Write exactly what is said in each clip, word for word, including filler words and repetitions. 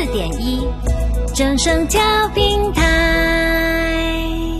四点一正声调平台。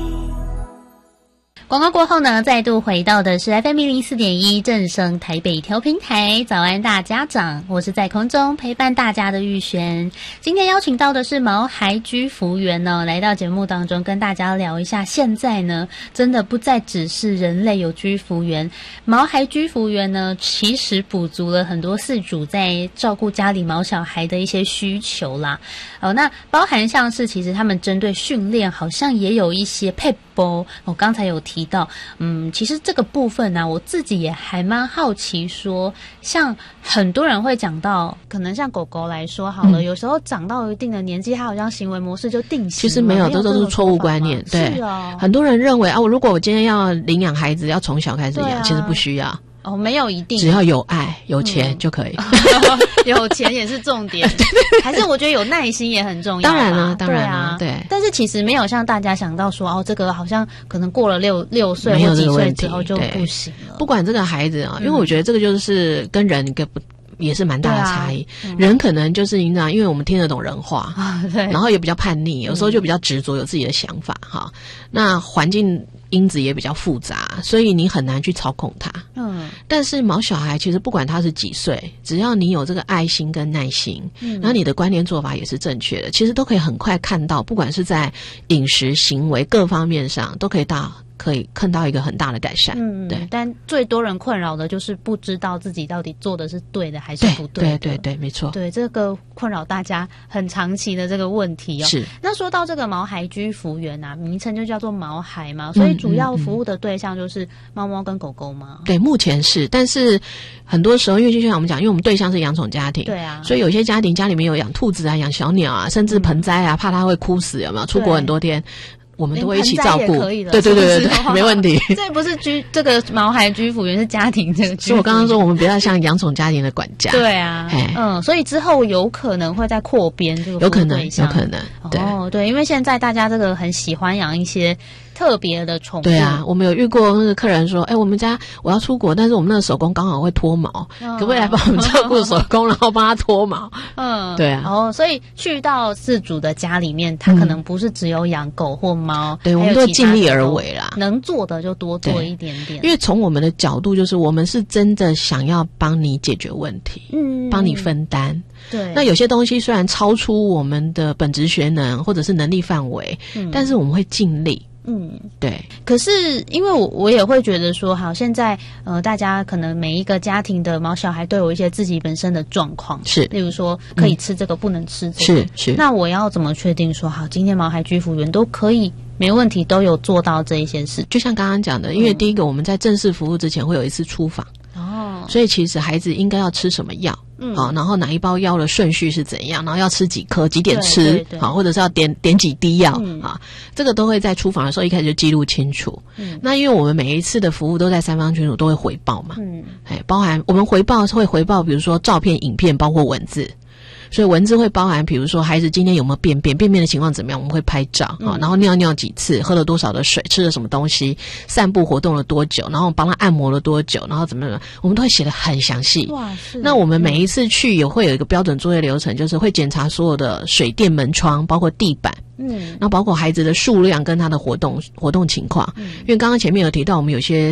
广告过后呢，再度回到的是 F M 一零四点一正声台北调频台，早安大家长，我是在空中陪伴大家的玉璇。今天邀请到的是毛孩居服员呢，来到节目当中跟大家聊一下，现在呢真的不再只是人类有居服员，毛孩居服员呢其实补足了很多饲主在照顾家里毛小孩的一些需求啦。哦，那包含像是其实他们针对训练好像也有一些配播，我刚才有提到，嗯，其实这个部分呢、啊，我自己也还蛮好奇说，像很多人会讲到，可能像狗狗来说好了，嗯、有时候长到一定的年纪，它好像行为模式就定型。 其实没有，这都是错误观念。对，哦、很多人认为啊，我如果我今天要领养孩子，要从小开始养，啊、其实不需要。 哦，没有一定， 只要有爱、有钱就可以。 嗯、有钱也是重点，还是我觉得有耐心也很重要。 当然啦，当然啦，对。 但是其实没有像大家想到说，哦，这个好像可能过了六六岁或几岁之后就不行了。 不管这个孩子啊，因为我觉得这个就是跟人一个不。也是蛮大的差异，啊嗯、人可能就是你知道，因为我们听得懂人话，啊、对，然后也比较叛逆，有时候就比较执着，有自己的想法哈。那环境因子也比较复杂，所以你很难去操控它。嗯，但是毛小孩其实不管他是几岁，只要你有这个爱心跟耐心，嗯，然后你的观念做法也是正确的，其实都可以很快看到，不管是在饮食、行为各方面上，都可以到。可以看到一个很大的改善，嗯，对。 但最多人困扰的就是不知道自己到底做的是对的还是不对的。 对对对对，没错。 对，这个困扰大家很长期的这个问题哦。 是。 那说到这个毛孩居服员啊，名称就叫做毛孩嘛，所以主要服务的对象就是猫猫跟狗狗吗？ 对，目前是。但是很多时候，因为就像我们讲，因为我们对象是养宠家庭， 对啊， 所以有些家庭家里面有养兔子啊、养小鸟啊，甚至盆栽啊，嗯、怕它会枯死，有没有？出国很多天。我们都会一起照顾，对对对对对，没问题。 这不是居这个毛孩居服员，是家庭这个居服员。 所以我刚刚说，我们比较像养宠家庭的管家。 对啊，嗯，所以之后有可能会再扩编这个有可能，有可能。对哦，对，因为现在大家这个很喜欢养一些特别的宠物。 对啊，我们有遇过那个客人说，哎，我们家我要出国，但是我们那个手工刚好会脱毛，嗯、可不可以来帮我们照顾手工，然后帮他脱毛？嗯，对啊。 哦，所以去到饲主的家里面，他可能不是只有养狗或猫， 对，我们都尽力而为啦， 能做的就多做一点点。 因为从我们的角度，就是我们是真的想要帮你解决问题，嗯，帮你分担。 对， 那有些东西虽然超出我们的本职学能或者是能力范围，嗯、但是我们会尽力。嗯，对。 可是因为我我也会觉得说，好，现在呃，大家可能每一个家庭的毛小孩都有一些自己本身的状况， 是， 例如说可以吃这个，嗯、不能吃这个， 是是。 那我要怎么确定说，好，今天毛孩居服员都可以没问题，都有做到这一些事？ 就像刚刚讲的，因为第一个我们在正式服务之前会有一次出访。哦，所以其实孩子应该要吃什么药，嗯，好，然后哪一包药的顺序是怎样，然后要吃几颗，几点吃，好，或者是要点点几滴药，嗯、啊，这个都会在出访的时候一开始就记录清楚。嗯，那因为我们每一次的服务都在三方群组都会回报嘛，嗯，哎，包含我们回报是会回报，比如说照片、影片，包括文字。所以文字会包含，比如说孩子今天有没有便便，便便的情况怎么样，我们会拍照啊、嗯，然后尿尿几次，喝了多少的水，吃了什么东西，散步活动了多久，然后帮他按摩了多久，然后怎么样，我们都会写得很详细。哇，是。那我们每一次去也会有一个标准作业流程，就是会检查所有的水电门窗，包括地板。嗯，那包括孩子的数量跟他的活动活动情况，嗯，因为刚刚前面有提到，我们有些